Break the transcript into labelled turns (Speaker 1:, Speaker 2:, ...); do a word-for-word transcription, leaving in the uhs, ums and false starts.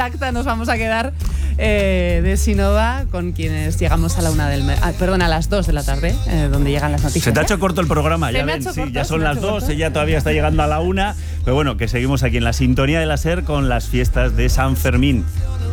Speaker 1: intacta nos vamos a quedar eh, de Sinova, con quienes llegamos a la una del me- ah, perdón, a las dos de la tarde, eh, donde llegan las noticias.
Speaker 2: Se te ha hecho corto el programa,
Speaker 1: Se
Speaker 2: ya
Speaker 1: me ha
Speaker 2: ven,
Speaker 1: hecho
Speaker 2: sí,
Speaker 1: corto,
Speaker 2: ya
Speaker 1: se
Speaker 2: son
Speaker 1: me ha
Speaker 2: las
Speaker 1: hecho
Speaker 2: dos,
Speaker 1: corto.
Speaker 2: ella todavía está llegando a la una, pero bueno, que seguimos aquí en la sintonía de la SER con las fiestas de San Fermín.